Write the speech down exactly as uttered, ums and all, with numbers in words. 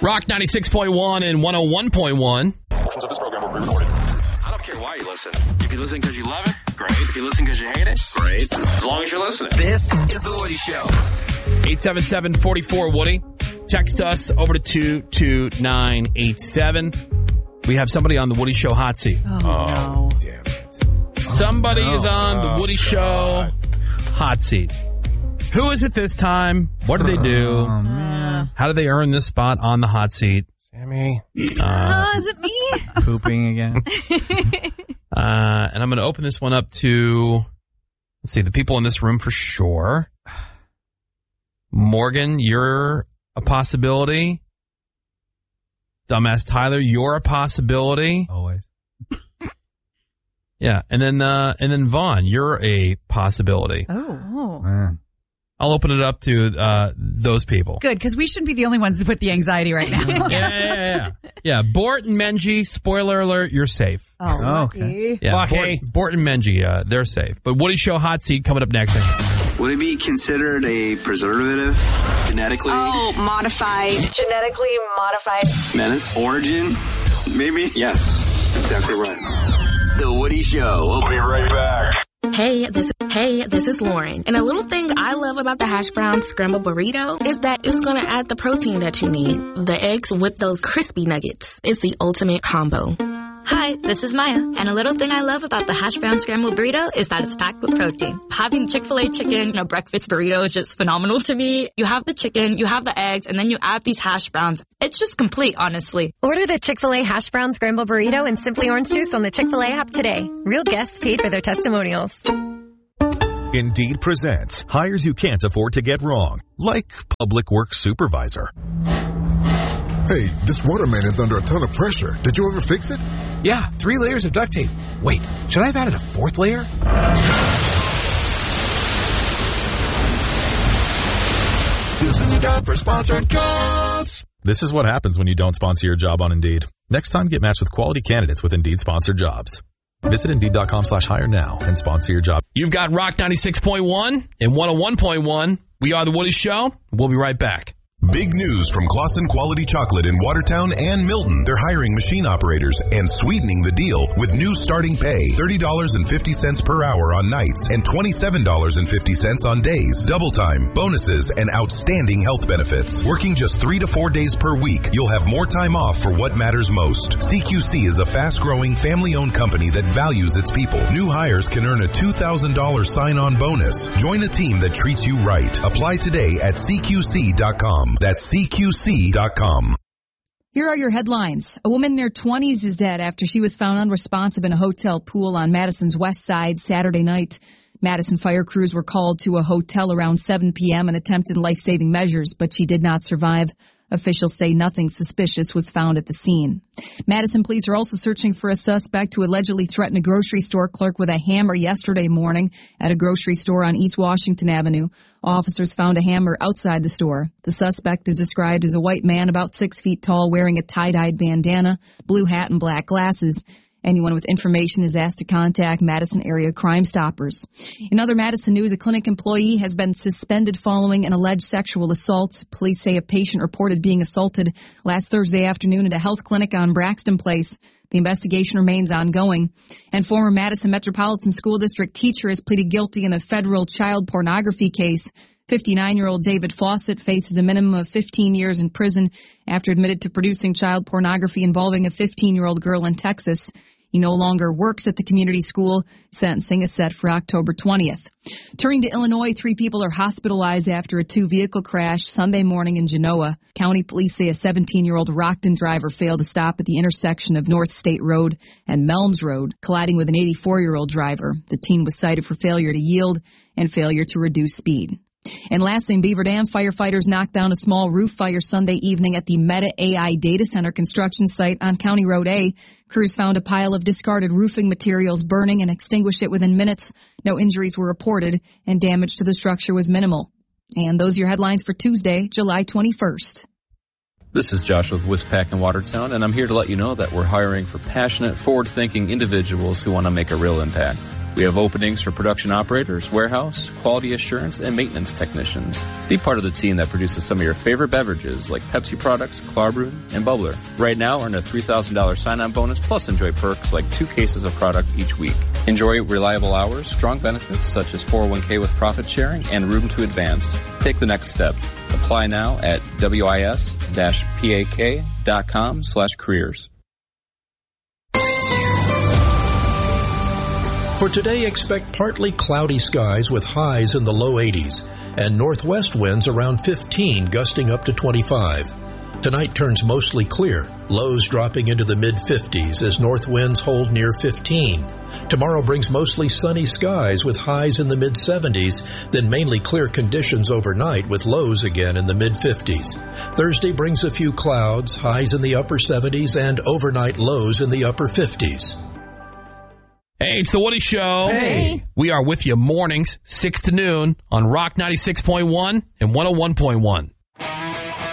Rock ninety-six point one and one oh one point one. Portions of this program will be recorded. I don't care why you listen. If you listen because you love it, great. If you listen because you hate it, great. As long as you're listening. This is The Woody Show. eight seven seven, four four, Woody. Text us over to two two nine eight seven. We have somebody on the Woody Show hot seat. Oh, no. Damn it. Somebody Oh, no. is on the Oh, Woody God. Show hot seat. Who is it this time? What do they do? Oh, man. How do they earn this spot on the hot seat? Sammy. Uh, Oh, is it me? Pooping again. uh, and I'm going to open this one up to, let's see, the people in this room for sure. Morgan, you're a possibility. Dumbass Tyler, you're a possibility. Always. Yeah, and then uh, and then Vaughn, you're a possibility. Oh. Man. I'll open it up to uh, those people. Good, because we shouldn't be the only ones with the anxiety right now. Yeah, yeah, yeah, yeah. Yeah, Bort and Menji, spoiler alert, you're safe. Oh, Oh, lucky. okay. Yeah, Lucky. Bort, Bort and Menji, uh, they're safe. But Woody Show hot seat coming up next. Would it be considered a preservative? Genetically. Oh, modified. Genetically modified. Menace? Origin? Maybe? Yes, that's exactly right. The Woody Show. We'll be right back. Hey, this hey, this is Lauren. And a little thing I love about the hash brown scrambled burrito is that it's going to add the protein that you need. The eggs with those crispy nuggets. It's the ultimate combo. Hi, this is Maya, and a little thing I love about the hash brown scrambled burrito is that it's packed with protein. Having Chick-fil-A chicken in a breakfast burrito is just phenomenal to me. You have the chicken, you have the eggs, and then you add these hash browns. It's just complete, honestly. Order the Chick-fil-A hash brown scrambled burrito and Simply Orange Juice on the Chick-fil-A app today. Real guests paid for their testimonials. Indeed presents hires you can't afford to get wrong, like public works supervisor. Hey, this waterman is under a ton of pressure. Did you ever fix it? Yeah, three layers of duct tape. Wait, should I have added a fourth layer? This is a job for sponsored jobs. This is what happens when you don't sponsor your job on Indeed. Next time, get matched with quality candidates with Indeed sponsored jobs. Visit Indeed.com slash hire now and sponsor your job. You've got Rock ninety-six point one and one oh one point one. We are The Woody Show. We'll be right back. Big news from Claussen Quality Chocolate in Watertown and Milton. They're hiring machine operators and sweetening the deal with new starting pay, thirty dollars and fifty cents per hour on nights and twenty-seven dollars and fifty cents on days. Double time, bonuses, and outstanding health benefits. Working just three to four days per week, you'll have more time off for what matters most. C Q C is a fast-growing, family-owned company that values its people. New hires can earn a two thousand dollars sign-on bonus. Join a team that treats you right. Apply today at C Q C dot com. That's C Q C dot com. Here are your headlines. A woman in her twenties is dead after she was found unresponsive in a hotel pool on Madison's west side Saturday night. Madison fire crews were called to a hotel around seven p.m. and attempted life-saving measures, but she did not survive. Officials say nothing suspicious was found at the scene. Madison police are also searching for a suspect who allegedly threatened a grocery store clerk with a hammer yesterday morning at a grocery store on East Washington Avenue. Officers found a hammer outside the store. The suspect is described as a white man about six feet tall wearing a tie-dyed bandana, blue hat, and black glasses. Anyone with information is asked to contact Madison Area Crime Stoppers. In other Madison news, a clinic employee has been suspended following an alleged sexual assault. Police say a patient reported being assaulted last Thursday afternoon at a health clinic on Braxton Place. The investigation remains ongoing. And former Madison Metropolitan School District teacher has pleaded guilty in a federal child pornography case. fifty-nine-year-old David Fawcett faces a minimum of fifteen years in prison after admitted to producing child pornography involving a fifteen-year-old girl in Texas. He no longer works at the community school. Sentencing is set for October twentieth. Turning to Illinois, three people are hospitalized after a two-vehicle crash Sunday morning in Genoa. County police say a seventeen-year-old Rockton driver failed to stop at the intersection of North State Road and Melms Road, colliding with an eighty-four-year-old driver. The teen was cited for failure to yield and failure to reduce speed. And lastly, in Beaver Dam, firefighters knocked down a small roof fire Sunday evening at the Meta A I data center construction site on County Road A. Crews found a pile of discarded roofing materials burning and extinguished it within minutes. No injuries were reported, and damage to the structure was minimal. And those are your headlines for Tuesday, July twenty-first. This is Josh with Wispack in Watertown, and I'm here to let you know that we're hiring for passionate, forward-thinking individuals who want to make a real impact. We have openings for production operators, warehouse, quality assurance, and maintenance technicians. Be part of the team that produces some of your favorite beverages like Pepsi products, Clarbrew, and Bubbler. Right now, earn a three thousand dollars sign-on bonus plus enjoy perks like two cases of product each week. Enjoy reliable hours, strong benefits such as four oh one k with profit sharing, and room to advance. Take the next step. Apply now at wis-pak.com slash careers. For today, expect partly cloudy skies with highs in the low eighties and northwest winds around fifteen, gusting up to twenty-five. Tonight turns mostly clear, lows dropping into the mid-fifties as north winds hold near fifteen. Tomorrow brings mostly sunny skies with highs in the mid-seventies, then mainly clear conditions overnight with lows again in the mid-fifties. Thursday brings a few clouds, highs in the upper seventies, and overnight lows in the upper fifties. Hey, it's the Woody Show. Hey. We are with you mornings, six to noon on Rock ninety-six point one and one oh one point one.